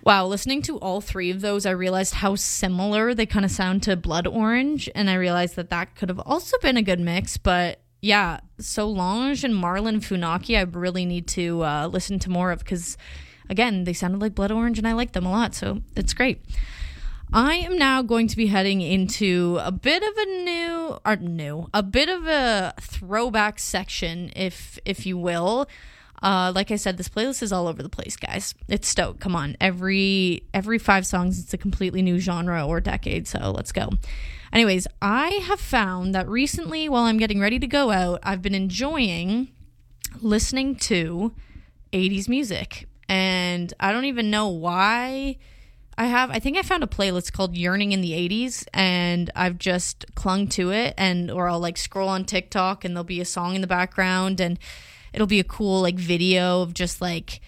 Wow, listening to all three of those, I realized how similar they kind of sound to Blood Orange, and I realized that that could have also been a good mix, but yeah, Solange and Marlon Funaki, I really need to listen to more of, because, again, they sounded like Blood Orange, and I like them a lot, so it's great. I am now going to be heading into a bit of a bit of a throwback section, if you will. Like I said, this playlist is all over the place, guys. It's stoked. Come on. Every 5 songs, it's a completely new genre or decade, so let's go. Anyways, I have found that recently, while I'm getting ready to go out, I've been enjoying listening to 80s music. And I don't even know why I think I found a playlist called Yearning in the 80s, and I've just clung to it, or I'll like scroll on TikTok and there'll be a song in the background, and it'll be a cool like video of just like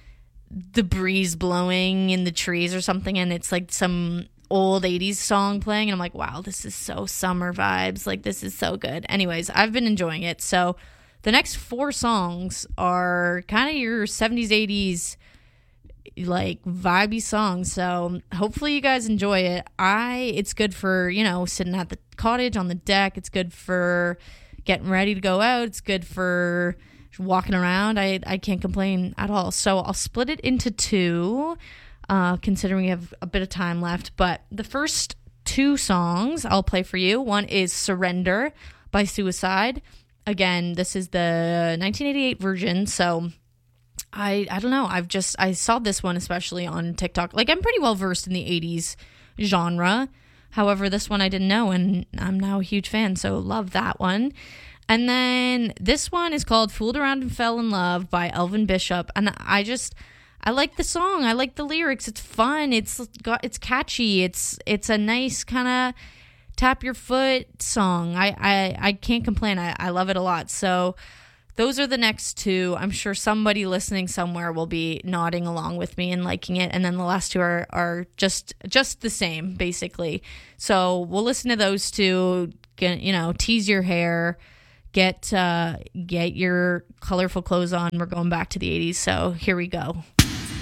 the breeze blowing in the trees or something, and it's like some old 80s song playing, and I'm like, wow, this is so summer vibes. Like, this is so good. Anyways, I've been enjoying it. So the next 4 songs are kind of your 70s, 80s like vibey songs, so hopefully you guys enjoy it. It's good for, sitting at the cottage on the deck. It's good for getting ready to go out. It's good for walking around. I can't complain at all. So I'll split it into 2, considering we have a bit of time left. But the first 2 songs I'll play for you. One is Surrender by Suicide. Again, this is the 1988 version, so I don't know. I saw this one especially on TikTok. Like, I'm pretty well versed in the 80s genre. However, this one I didn't know, and I'm now a huge fan, so love that one. And then this one is called Fooled Around and Fell in Love by Elvin Bishop. And I like the song. I like the lyrics. It's fun. It's catchy. It's a nice kind of tap your foot song. I can't complain. I love it a lot. So those are the next 2. I'm sure somebody listening somewhere will be nodding along with me and liking it. And then the last 2 are just the same, basically. So we'll listen to those 2, tease your hair, get your colorful clothes on. We're going back to the 80s. So here we go.